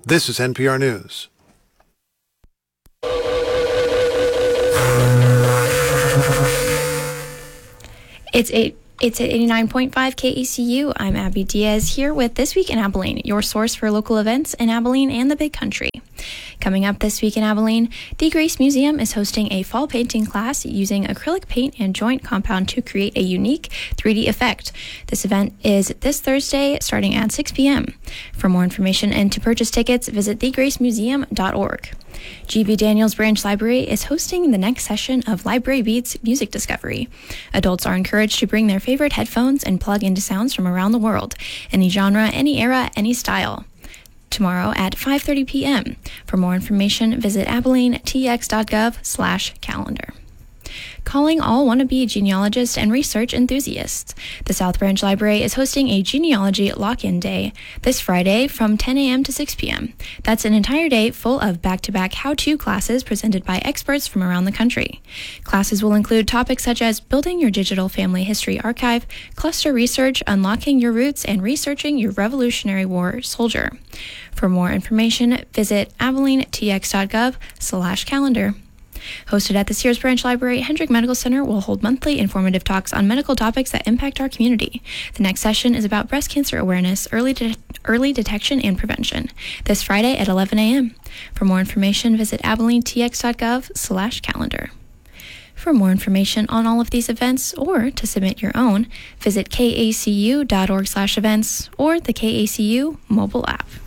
This is NPR News. It's at 89.5 KACU. I'm Abby Diaz here with This Week in Abilene, your source for local events in Abilene and the Big Country. Coming up this week in Abilene, the Grace Museum is hosting a fall painting class using acrylic paint and joint compound to create a unique 3D effect. This event is this Thursday starting at 6 p.m. For more information and to purchase tickets, visit thegracemuseum.org. G.B. Daniels Branch Library is hosting the next session of Library Beats Music Discovery. Adults are encouraged to bring their favorite headphones and plug into sounds from around the world, any genre, any era, any style. Tomorrow at 5:30 p.m. For more information, visit abilenetx.gov/calendar. Calling all wannabe genealogists and research enthusiasts. The South Branch Library is hosting a genealogy lock-in day this Friday from 10 a.m. to 6 p.m. That's an entire day full of back-to-back how-to classes presented by experts from around the country. Classes will include topics such as building your digital family history archive, cluster research, unlocking your roots, and researching your Revolutionary War soldier. For more information, visit abilenetx.gov/calendar. Hosted at the Sears Branch Library, Hendrick Medical Center will hold monthly informative talks on medical topics that impact our community. The next session is about breast cancer awareness, early detection, and prevention. This Friday at 11 a.m. For more information, visit abilenetx.gov/calendar. For more information on all of these events or to submit your own, visit kacu.org/events or the KACU mobile app.